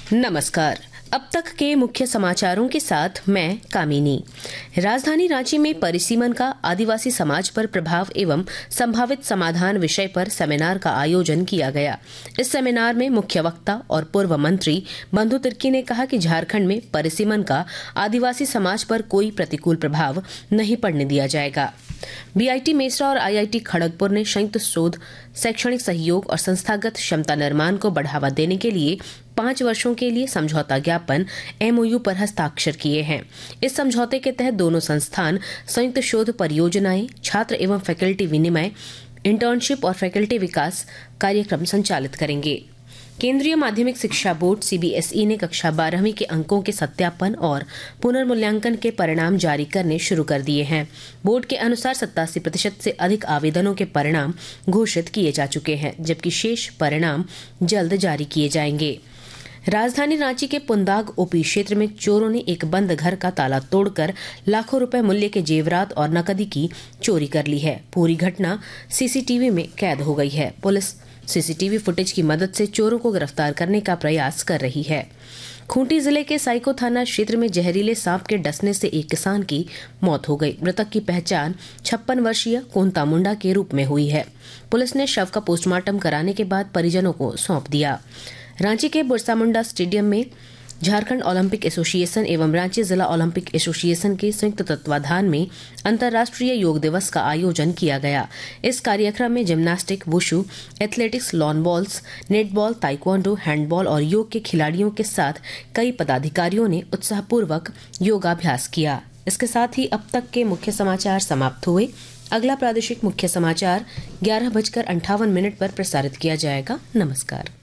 नमस्कार। अब तक के मुख्य समाचारों के साथ मैं कामिनी। राजधानी रांची में परिसीमन का आदिवासी समाज पर प्रभाव एवं संभावित समाधान विषय पर सेमिनार का आयोजन किया गया। इस सेमिनार में मुख्य वक्ता और पूर्व मंत्री बंधु तिर्की ने कहा कि झारखंड में परिसीमन का आदिवासी समाज पर कोई प्रतिकूल प्रभाव नहीं पड़ने दिया जाएगा। बीआईटी मेसरा और आईआईटी खड़गपुर ने संयुक्त शोध, शैक्षणिक सहयोग और संस्थागत क्षमता निर्माण को बढ़ावा देने के लिए 5 वर्षों के लिए समझौता ज्ञापन एमओयू पर हस्ताक्षर किए हैं। इस समझौते के तहत दोनों संस्थान संयुक्त शोध परियोजनाएं, छात्र एवं फैकल्टी विनिमय, इंटर्नशिप और फैकल्टी विकास कार्यक्रम संचालित करेंगे। केंद्रीय माध्यमिक शिक्षा बोर्ड सीबीएसई ने कक्षा 12वीं के अंकों के सत्यापन और पुनर्मूल्यांकन के परिणाम जारी करने शुरू कर दिए हैं। बोर्ड के अनुसार 87% से अधिक आवेदनों के परिणाम घोषित किए जा चुके हैं, जबकि शेष परिणाम जल्द जारी किए जाएंगे। राजधानी रांची के पुंदाग ओपी क्षेत्र में चोरों ने एक बंद घर का ताला तोड़कर लाखों रुपए मूल्य के जेवरात और नकदी की चोरी कर ली है। पूरी घटना सीसीटीवी में कैद हो गई है। पुलिस सीसीटीवी फुटेज की मदद से चोरों को गिरफ्तार करने का प्रयास कर रही है। खूंटी जिले के साइको थाना क्षेत्र में जहरीले सांप के डसने से एक किसान की मौत हो गई। मृतक की पहचान 56 वर्षीय कोंता मुंडा के रूप में हुई है। पुलिस ने शव का पोस्टमार्टम कराने के बाद परिजनों को सौंप दिया। रांची के बिरसा मुंडा स्टेडियम में झारखंड ओलंपिक एसोसिएशन एवं रांची जिला ओलंपिक एसोसिएशन के संयुक्त तत्वाधान में अंतर्राष्ट्रीय योग दिवस का आयोजन किया गया। इस कार्यक्रम में gymnastic, wushu, athletics, lawn balls, netball, taekwondo, handball और योग के खिलाड़ियों के साथ कई पदाधिकारियों ने उत्साहपूर्वक योगाभ्यास किया। इसके साथ ही अब तक के मुख्य समाचार समाप्त हुए। अगला प्रादेशिक मुख्य समाचार 11:58 पर प्रसारित किया जाएगा। नमस्कार।